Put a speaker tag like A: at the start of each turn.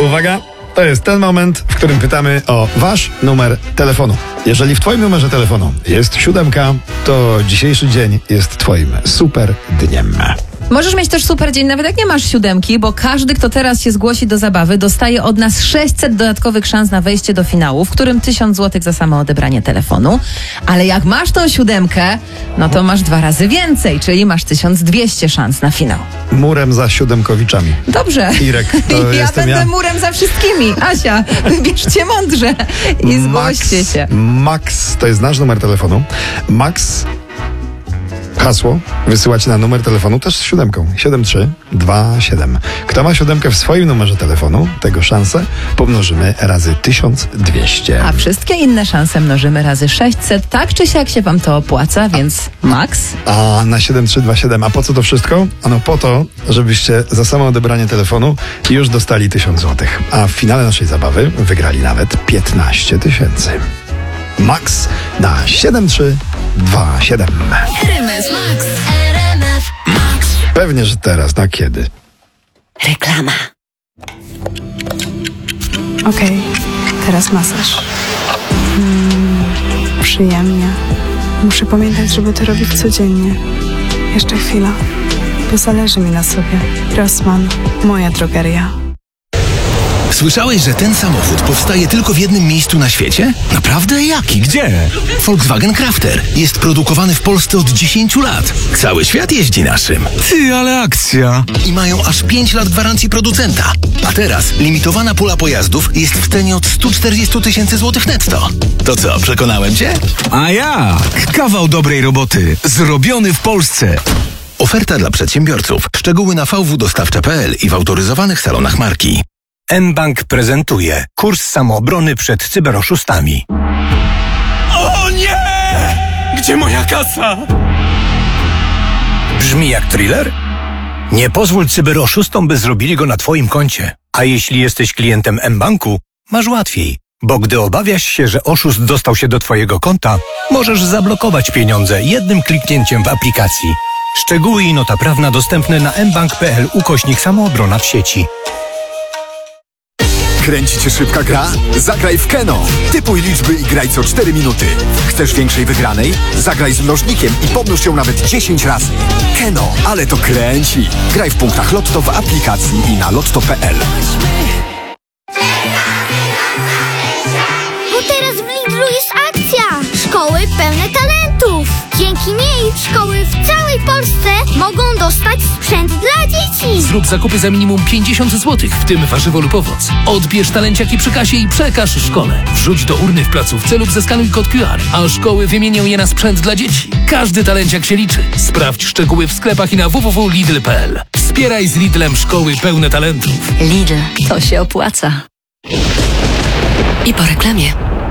A: Uwaga, to jest ten moment, w którym pytamy o wasz numer telefonu. Jeżeli w twoim numerze telefonu jest 7, to dzisiejszy dzień jest twoim super dniem.
B: Możesz mieć też super dzień, nawet jak nie masz 7, bo każdy, kto teraz się zgłosi do zabawy, dostaje od nas 600 dodatkowych szans na wejście do finału, w którym 1000 zł za samo odebranie telefonu. Ale jak masz tą 7, no to masz 2 razy więcej, czyli masz 1200 szans na finał.
A: Murem za siódemkowiczami.
B: Dobrze.
A: Irek, to
B: ja będę murem za wszystkimi. Asia, wybierzcie mądrze i zgłoście się.
A: Max, to jest nasz numer telefonu. Max, hasło wysyłacie na numer telefonu też z 7. 7327. Kto ma 7 w swoim numerze telefonu, tego szansę pomnożymy razy 1200.
B: A wszystkie inne szanse mnożymy razy 600. Tak czy siak się wam to opłaca, więc Max.
A: A na 7327. A po co to wszystko? Ano po to, żebyście za samo odebranie telefonu już dostali 1000 zł. A w finale naszej zabawy wygrali nawet 15 000. Max na 7327.
C: RMF Max. RMF Max.
A: Pewnie, że teraz. Na kiedy?
C: Reklama.
D: Okej, teraz masaż. Przyjemnie. Muszę pamiętać, żeby to robić codziennie. Jeszcze chwila, bo zależy mi na sobie. Rossmann, moja drogeria.
E: Słyszałeś, że ten samochód powstaje tylko w jednym miejscu na świecie? Naprawdę? Jaki? Gdzie? Volkswagen Crafter. Jest produkowany w Polsce od 10 lat. Cały świat jeździ naszym.
F: Ty, ale akcja!
E: I mają aż 5 lat gwarancji producenta. A teraz limitowana pula pojazdów jest w cenie od 140 000 złotych netto. To co, przekonałem cię?
F: A jak? Kawał dobrej roboty. Zrobiony w Polsce.
E: Oferta dla przedsiębiorców. Szczegóły na vwdostawcze.pl i w autoryzowanych salonach marki.
F: mBank prezentuje kurs samoobrony przed cyberoszustami. O nie! Gdzie moja kasa? Brzmi jak thriller? Nie pozwól cyberoszustom, by zrobili go na twoim koncie. A jeśli jesteś klientem mBanku, masz łatwiej. Bo gdy obawiasz się, że oszust dostał się do twojego konta, możesz zablokować pieniądze jednym kliknięciem w aplikacji. Szczegóły i nota prawna dostępne na mbank.pl/samoobrona w sieci.
G: Kręci cię szybka gra? Zagraj w Keno. Typuj liczby i graj co 4 minuty. Chcesz większej wygranej? Zagraj z mnożnikiem i pomnóż ją nawet 10 razy. Keno, ale to kręci. Graj w punktach Lotto w aplikacji i na lotto.pl.
H: Bo teraz w Lidlu jest akcja! Szkoły pełne talentów! Dzięki niej szkoły w całej Polsce mogą dostać sprzęt dla dzieci!
I: Zrób zakupy za minimum 50 zł, w tym warzywo lub owoc. Odbierz talenciaki przy kasie i przekaż szkole. Wrzuć do urny w placówce lub zeskanuj kod QR, a szkoły wymienią je na sprzęt dla dzieci. Każdy talenciak się liczy. Sprawdź szczegóły w sklepach i na www.lidl.pl. Wspieraj z Lidlem szkoły pełne talentów.
C: Lidl, to się opłaca. I po reklamie.